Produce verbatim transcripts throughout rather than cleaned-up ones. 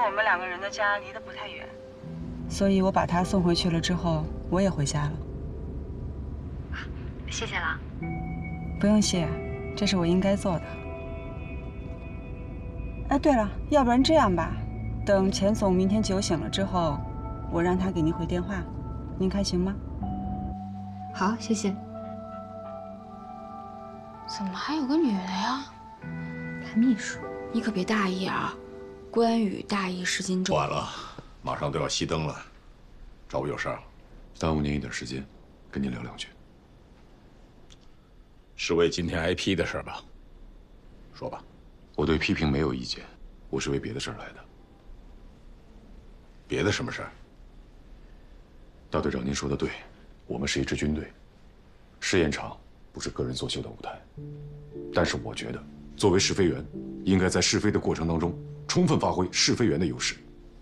我们两个人的家离得不太远，所以我把他送回去了之后，我也回家了。 谢谢了。 不用谢，这是我应该做的。哎，对了，要不然这样吧，等钱总明天酒醒了之后，我让他给您回电话，您看行吗？ 好，谢谢。 怎么还有个女的呀？ 他秘书。 你可别大意啊！关羽大意失荆州。 晚了，马上都要熄灯了，找我有事儿？ 耽误您一点时间，跟您聊两句。 是为今天 I P 的事吧？说吧。 我对批评没有意见，我是为别的事儿来的。 别的什么事儿？ 大队长，您说的对，我们是一支军队，试验场不是个人作秀的舞台。但是我觉得，作为试飞员，应该在试飞的过程当中，充分发挥试飞员的优势。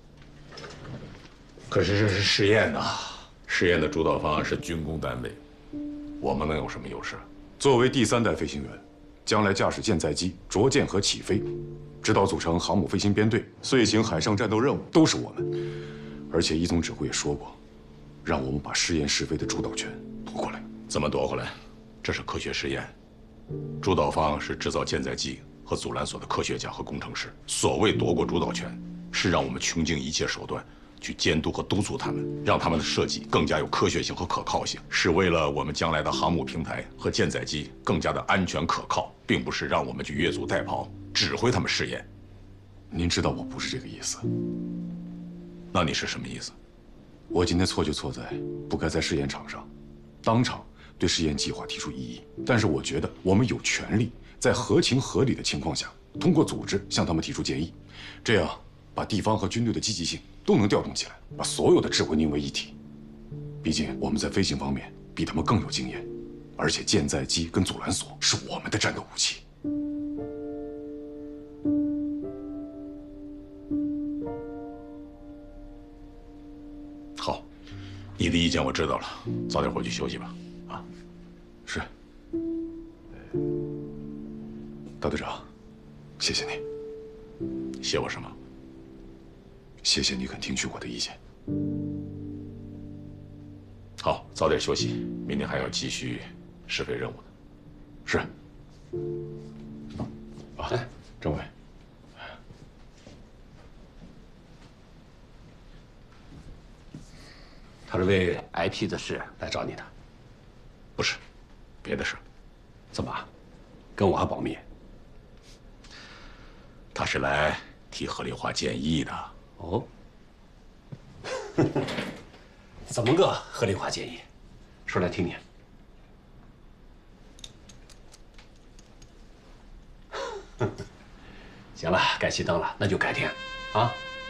可是这是试验呐，试验的主导方是军工单位，我们能有什么优势？ 作为第三代飞行员，将来驾驶舰载机着舰和起飞，指导组成航母飞行编队，遂行海上战斗任务，都是我们。而且一总指挥也说过，让我们把试验试飞的主导权夺过来。 怎么夺回来？这是科学实验，主导方是制造舰载机和阻拦索的科学家和工程师。所谓夺过主导权，是让我们穷尽一切手段去监督和督促他们，让他们的设计更加有科学性和可靠性，是为了我们将来的航母平台和舰载机更加的安全可靠，并不是让我们去越俎代庖，指挥他们试验。 您知道我不是这个意思。 那你是什么意思？ 我今天错就错在不该在试验场上，当场对试验计划提出异议。但是我觉得我们有权利在合情合理的情况下，通过组织向他们提出建议，这样把地方和军队的积极性都能调动起来，把所有的智慧凝为一体。毕竟我们在飞行方面比他们更有经验，而且舰载机跟阻拦索是我们的战斗武器。 好，你的意见我知道了，早点回去休息吧。啊， 是。大队长，谢谢你。 谢我什么？ 谢谢你肯听取我的意见。 好，早点休息，明天还要继续试飞任务呢。 是。啊，哎，政委， 他是为 I P 的事来找你的， 不是，别的事。 怎么，跟我还保密？ 他是来提合理化建议的。 哦，怎么个合理化建议？说来听听。行了，该熄灯了，那就改天，啊。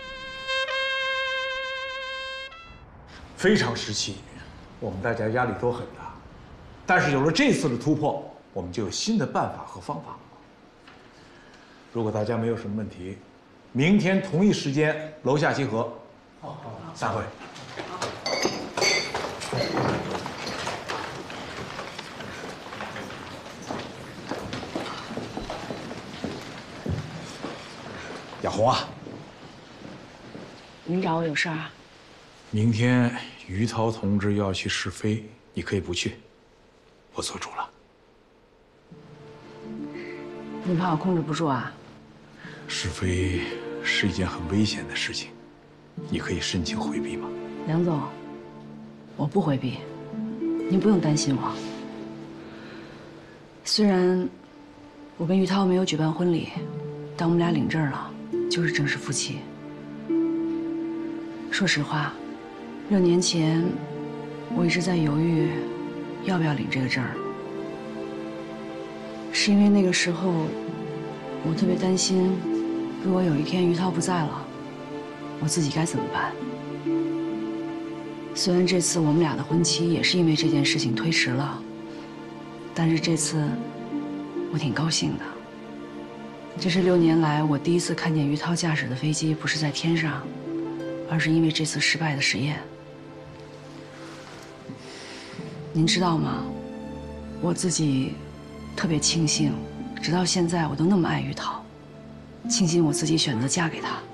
非常时期，我们大家压力都很大，但是有了这次的突破，我们就有新的办法和方法。如果大家没有什么问题，明天同一时间楼下集合。好，好，散会。亚红啊， 您找我有事啊？ 明天于涛同志要去试飞，你可以不去，我做主了。 你怕我控制不住啊？ 试飞是一件很危险的事情，你可以申请回避吗？ 梁总，我不回避，您不用担心我。虽然我跟于涛没有举办婚礼，但我们俩领证了，就是正式夫妻。说实话，六年前我一直在犹豫要不要领这个证儿，是因为那个时候我特别担心，如果有一天于涛不在了，我自己该怎么办？虽然这次我们俩的婚期也是因为这件事情推迟了，但是这次我挺高兴的。这是六年来我第一次看见于涛驾驶的飞机不是在天上，而是因为这次失败的实验。您知道吗？我自己特别庆幸，直到现在我都那么爱于涛，庆幸我自己选择嫁给他。